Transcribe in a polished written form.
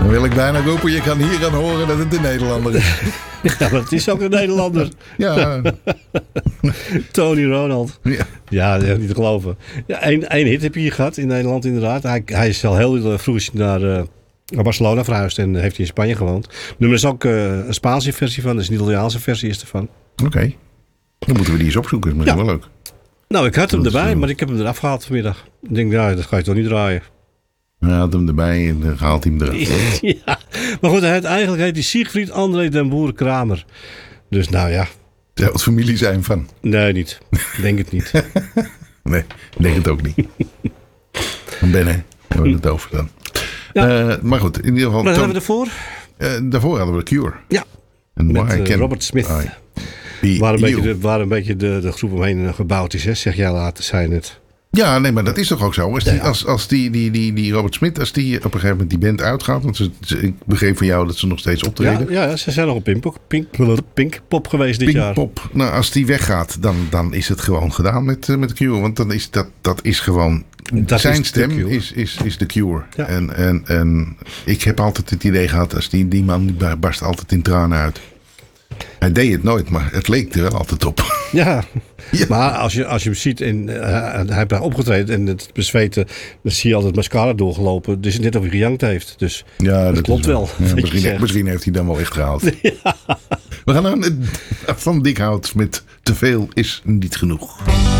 Dan wil ik bijna roepen, je kan hier aan horen dat het een Nederlander is. Ja, maar het is ook een Nederlander. Ja. Tony Ronald. Ja. Ja, dat is niet te geloven. Ja, één hit heb je hier gehad in Nederland inderdaad. Hij is al heel vroeg naar Barcelona verhuisd en heeft hij in Spanje gewoond. Het nummer is ook een Spaanse versie van, dus een Italiaanse versie is ervan. Oké. Dan moeten we die eens opzoeken, dat is misschien wel leuk. Nou, ik had hem erbij, maar ik heb hem eraf gehaald vanmiddag. Ik denk, ja, dat ga je toch niet draaien. Hij had hem erbij en dan haalt hij hem eraf. Ja, maar goed, eigenlijk heet hij Siegfried André den Boer Kramer. Dus nou ja. Zou het familie zijn van? Nee, niet. Ik denk het niet. Nee, ik denk het ook niet. Van Ben, hè? Hebben we het over dan. Ja. Maar goed, in ieder geval... Wat hadden we ervoor? Daarvoor hadden we Cure. Ja, en met Robert Smith. Waar een beetje de groep omheen gebouwd is, hè? Zeg jij later, zei het. Ja, nee, maar dat is toch ook zo. Als die Robert Smith, als die op een gegeven moment die band uitgaat... want ik begreep van jou dat ze nog steeds optreden. Ja, ze zijn nog op Pinkpop geweest dit jaar. Pinkpop. Nou, als die weggaat, dan is het gewoon gedaan met Cure. Want dan is dat is gewoon... zijn stem is de Cure. Ja. En ik heb altijd het idee gehad... als die man die barst altijd in tranen uit. Hij deed het nooit, maar het leek er wel altijd op. Ja. Maar als je hem ziet en hij heeft daar opgetreden en het bezweten, dan zie je altijd mascara doorgelopen. Dus net of hij gejankt heeft. Dus ja, dat klopt wel. Ja, misschien heeft hij dan wel echt gehaald. Ja. We gaan van Dikhout met Te veel is niet genoeg.